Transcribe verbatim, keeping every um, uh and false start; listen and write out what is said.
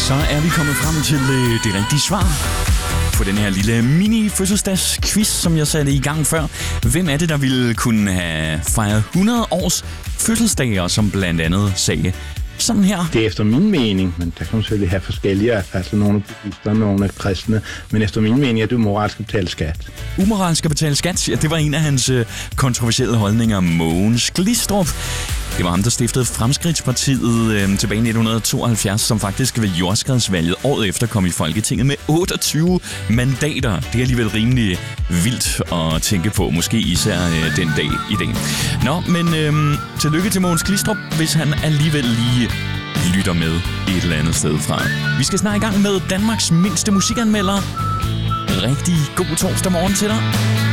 Så er vi kommet frem til øh, det rigtige svar på den her lille mini-fødselsdags-quiz, som jeg satte i gang før. Hvem er det, der ville kunne have fejret hundrede års fødselsdager, som blandt andet sagde sådan her? Det er efter min mening, men der kan man selvfølgelig have forskellige, altså nogle af buddhister, nogle af kristne, men efter min mening er det umoralsk at betale skat. Umoralsk at betale skat, ja, det var en af hans øh, kontroversielle holdninger, Mogens Glistrup. Det var ham, der stiftede Fremskridtspartiet øh, tilbage i nitten tooghalvfjerds, som faktisk ved jordskredsvalget året efter kom i Folketinget med otteogtyve mandater. Det er alligevel rimelig vildt at tænke på, måske især øh, den dag i dag. Nå, men øh, tillykke til Mogens Glistrup, hvis han alligevel lige lytter med et eller andet sted fra. Vi skal snart i gang med Danmarks mindste musikanmelder. Rigtig god torsdag morgen til dig.